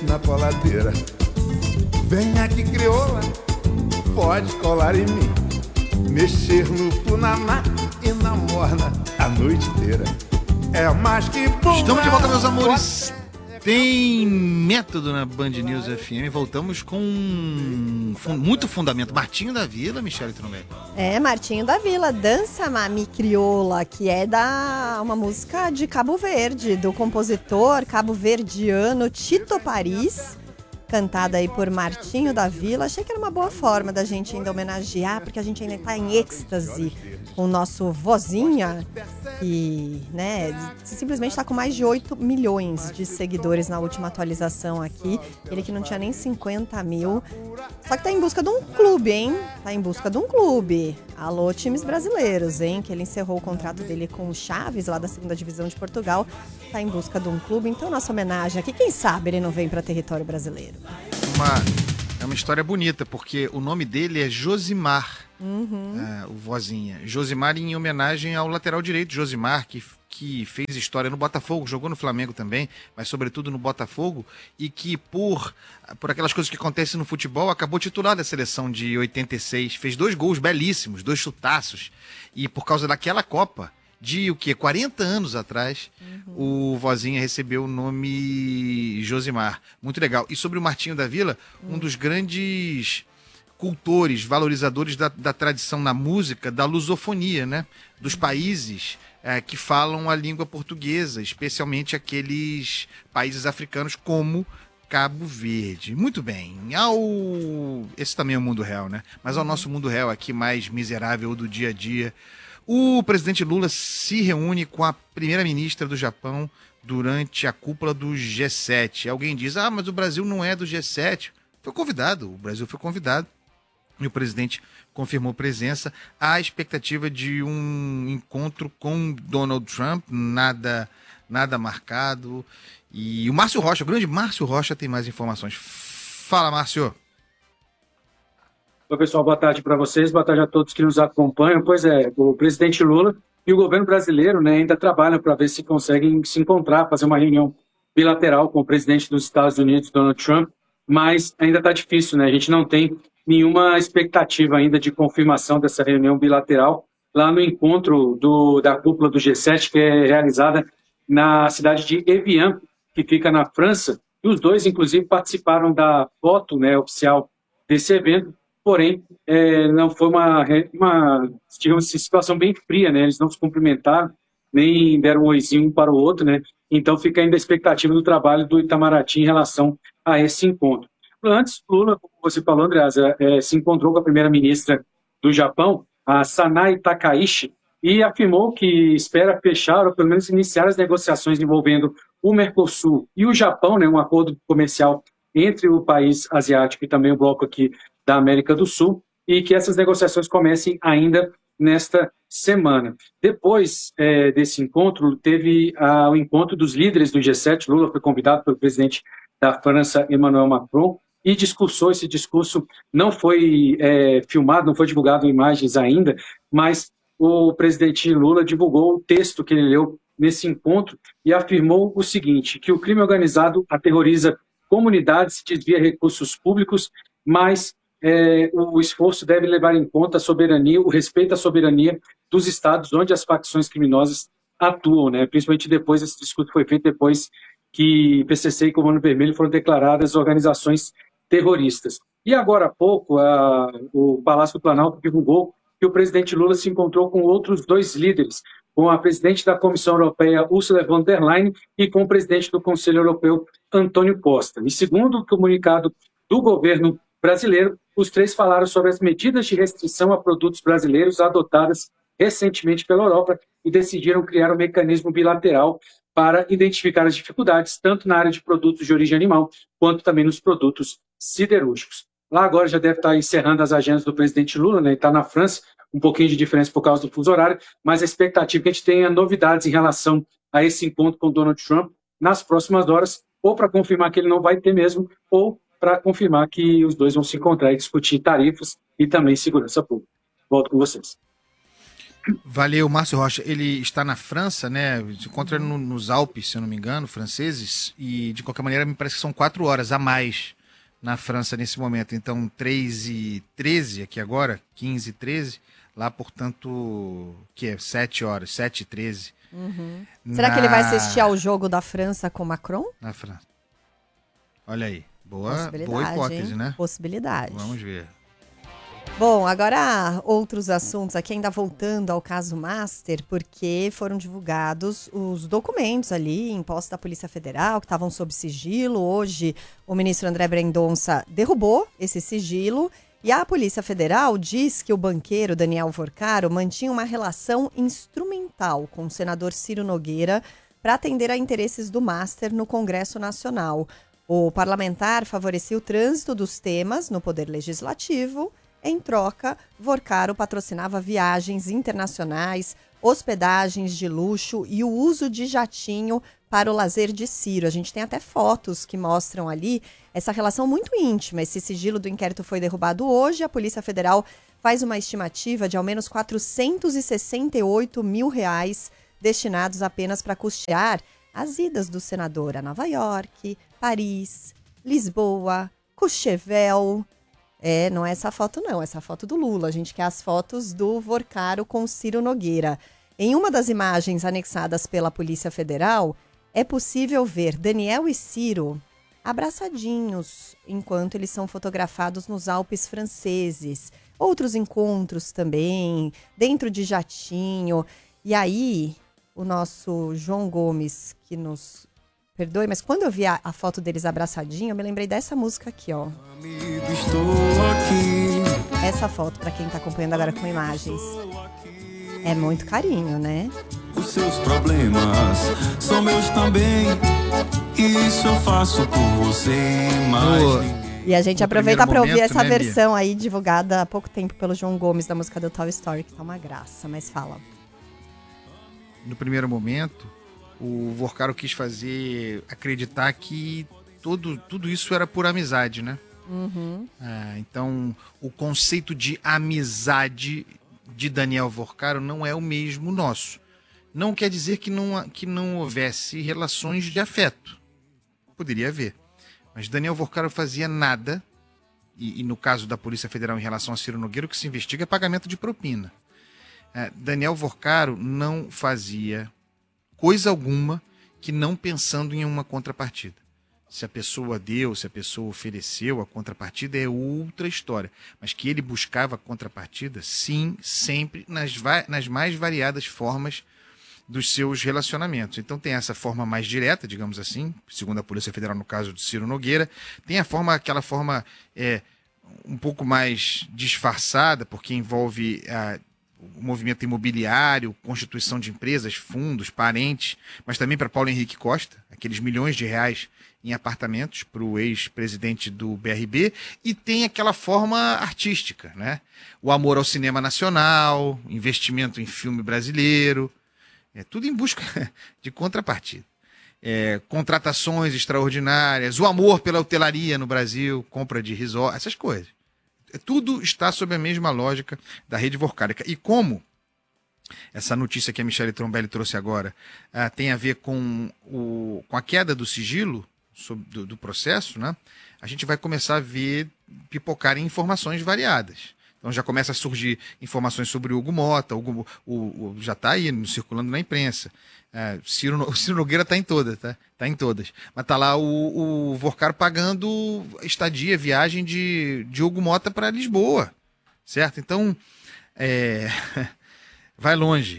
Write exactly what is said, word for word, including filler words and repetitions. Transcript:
na coladeira. Vem aqui, crioula, pode colar em mim, mexer no punamá e na morna a noite inteira. É mais que bom. Estamos de volta, meus amores. Tem método na Band News F M. Voltamos com muito fundamento. Martinho da Vila, Michele Trombelli. É, Martinho da Vila, Dança Mami Crioula, que é da uma música de Cabo Verde, do compositor cabo-verdiano Tito Paris, cantada aí por Martinho da Vila. Achei que era uma boa forma da gente ainda homenagear, porque a gente ainda está em êxtase com o nosso Vozinha, que, né, simplesmente está com mais de oito milhões de seguidores na última atualização aqui. Ele que não tinha nem cinquenta mil. Só que tá em busca de um clube, hein? Tá em busca de um clube. Alô, times brasileiros, hein? Que ele encerrou o contrato dele com o Chaves, lá da segunda divisão de Portugal. Tá em busca de um clube. Então, nossa homenagem aqui, quem sabe ele não vem para território brasileiro. Uma, é uma história bonita, porque o nome dele é Josimar. Uhum. É, o Vozinha. Josimar em homenagem ao lateral direito, Josimar, que, que fez história no Botafogo, jogou no Flamengo também, mas sobretudo no Botafogo, e que por, por aquelas coisas que acontecem no futebol, acabou titular da seleção de oitenta e seis, fez dois gols belíssimos, dois chutaços, e por causa daquela Copa, de o quê? quarenta anos atrás, uhum. o Vozinha recebeu o nome Josimar. Muito legal. E sobre o Martinho da Vila, uhum. um dos grandes cultores, valorizadores da, da tradição na música, da lusofonia, né? Dos países é, que falam a língua portuguesa, especialmente aqueles países africanos como Cabo Verde. Muito bem. Ao... Esse também é o mundo real, né? Mas ao nosso mundo real aqui, mais miserável do dia a dia, o presidente Lula se reúne com a primeira-ministra do Japão durante a cúpula do G sete. Alguém diz, ah, mas o Brasil não é do G sete. Foi convidado, o Brasil foi convidado. E o presidente confirmou presença. Há expectativa de um encontro com Donald Trump, nada, nada marcado. E o Márcio Rocha, o grande Márcio Rocha, tem mais informações. Fala, Márcio. Oi, pessoal, boa tarde para vocês, boa tarde a todos que nos acompanham. Pois é, o presidente Lula e o governo brasileiro, né, ainda trabalham para ver se conseguem se encontrar, fazer uma reunião bilateral com o presidente dos Estados Unidos, Donald Trump, mas ainda está difícil, né? A gente não tem nenhuma expectativa ainda de confirmação dessa reunião bilateral lá no encontro do, da cúpula do G sete, que é realizada na cidade de Evian, que fica na França, e os dois, inclusive, participaram da foto, né, oficial desse evento, porém, é, não foi uma, uma digamos, situação bem fria, né? Eles não se cumprimentaram, nem deram um oizinho um para o outro, né? Então fica ainda a expectativa do trabalho do Itamaraty em relação a esse encontro. Antes, Lula, como você falou, Andreasa, é, se encontrou com a primeira-ministra do Japão, a Sanae Takaishi, e afirmou que espera fechar, ou pelo menos iniciar as negociações envolvendo o Mercosul e o Japão, né, um acordo comercial entre o país asiático e também o bloco aqui da América do Sul, e que essas negociações comecem ainda nesta semana. Depois é, desse encontro, teve ah, o encontro dos líderes do G sete. Lula foi convidado pelo presidente da França, Emmanuel Macron, e discursou. Esse discurso não foi é, filmado, não foi divulgado em imagens ainda, mas o presidente Lula divulgou o texto que ele leu nesse encontro e afirmou o seguinte, que o crime organizado aterroriza comunidades, desvia recursos públicos, mas é, o esforço deve levar em conta a soberania, o respeito à soberania dos estados onde as facções criminosas atuam, né? Principalmente depois, esse discurso foi feito depois que P C C e Comando Vermelho foram declaradas organizações terroristas. E agora há pouco, a, o Palácio do Planalto divulgou que o presidente Lula se encontrou com outros dois líderes, com a presidente da Comissão Europeia, Ursula von der Leyen, e com o presidente do Conselho Europeu, Antônio Costa. E segundo o comunicado do governo brasileiro, os três falaram sobre as medidas de restrição a produtos brasileiros adotadas recentemente pela Europa e decidiram criar um mecanismo bilateral para identificar as dificuldades, tanto na área de produtos de origem animal, quanto também nos produtos siderúrgicos. Lá agora já deve estar encerrando as agendas do presidente Lula, né? Ele está na França, um pouquinho de diferença por causa do fuso horário, mas a expectativa é que a gente tenha novidades em relação a esse encontro com Donald Trump nas próximas horas, ou para confirmar que ele não vai ter mesmo, ou para confirmar que os dois vão se encontrar e discutir tarifas e também segurança pública. Volto com vocês. Valeu, Márcio Rocha. Ele está na França, né? Se encontra no, nos Alpes, se eu não me engano, franceses, e de qualquer maneira me parece que são quatro horas a mais na França nesse momento. Então, três e treze aqui agora, quinze e treze, lá, portanto, que é sete horas, sete e treze. Uhum. Será na... que ele vai assistir ao jogo da França com Macron? Na França. Olha aí, boa, boa hipótese, hein? Né? Possibilidade. Vamos ver. Bom, agora outros assuntos aqui, ainda voltando ao caso Master, porque foram divulgados os documentos ali em posse da Polícia Federal, que estavam sob sigilo. Hoje, o ministro André Mendonça derrubou esse sigilo e a Polícia Federal diz que o banqueiro Daniel Vorcaro mantinha uma relação instrumental com o senador Ciro Nogueira para atender a interesses do Master no Congresso Nacional. O parlamentar favorecia o trânsito dos temas no Poder Legislativo. Em troca, Vorcaro patrocinava viagens internacionais, hospedagens de luxo e o uso de jatinho para o lazer de Ciro. A gente tem até fotos que mostram ali essa relação muito íntima. Esse sigilo do inquérito foi derrubado hoje. A Polícia Federal faz uma estimativa de ao menos quatrocentos e sessenta e oito mil reais destinados apenas para custear as idas do senador a Nova York, Paris, Lisboa, Courchevel. É, não é essa foto não, essa foto do Lula. A gente quer as fotos do Vorcaro com Ciro Nogueira. Em uma das imagens anexadas pela Polícia Federal, é possível ver Daniel e Ciro abraçadinhos, enquanto eles são fotografados nos Alpes franceses. Outros encontros também, dentro de jatinho. E aí, o nosso João Gomes, que nos... Perdoe, mas quando eu vi a, a foto deles abraçadinho, eu me lembrei dessa música aqui, ó. Amigo, estou aqui. Essa foto, pra quem tá acompanhando agora com imagens. É muito carinho, né? Os seus problemas são meus também. E isso eu faço por você, mas ninguém. E a gente No aproveita pra primeiro ouvir momento, essa né, Bia? versão aí, divulgada há pouco tempo pelo João Gomes, da música do Toy Story, que tá uma graça, mas fala. No primeiro momento, o Vorcaro quis fazer acreditar que tudo, tudo isso era por amizade, né? Uhum. Ah, então, o conceito de amizade de Daniel Vorcaro não é o mesmo nosso. Não quer dizer que não, que não houvesse relações de afeto. Poderia haver. Mas Daniel Vorcaro fazia nada, e, e no caso da Polícia Federal em relação a Ciro Nogueira, o que se investiga é pagamento de propina. Ah, Daniel Vorcaro não fazia coisa alguma que não pensando em uma contrapartida. Se a pessoa deu, se a pessoa ofereceu a contrapartida, é outra história. Mas que ele buscava a contrapartida, sim, sempre, nas, nas mais variadas formas dos seus relacionamentos. Então tem essa forma mais direta, digamos assim, segundo a Polícia Federal no caso de Ciro Nogueira, tem a forma, aquela forma é, um pouco mais disfarçada, porque envolve a o movimento imobiliário, constituição de empresas, fundos, parentes, mas também para Paulo Henrique Costa, aqueles milhões de reais em apartamentos para o ex-presidente do B R B, e tem aquela forma artística, né? O amor ao cinema nacional, investimento em filme brasileiro, é tudo em busca de contrapartida. É, contratações extraordinárias, o amor pela hotelaria no Brasil, compra de resort, essas coisas. Tudo está sob a mesma lógica da rede vorcárica. E como essa notícia que a Michele Trombelli trouxe agora uh, tem a ver com, o, com a queda do sigilo sobre, do, do processo, né? A gente vai começar a ver pipocarem informações variadas. Então já começa a surgir informações sobre o Hugo Mota, o, Hugo, o, o, já está aí circulando na imprensa. Uh, Ciro, o Ciro Nogueira está em todas, tá? Tá em todas. Mas tá lá o, o Vorcaro pagando estadia, viagem de, de Hugo Mota para Lisboa, certo? Então, é, vai longe.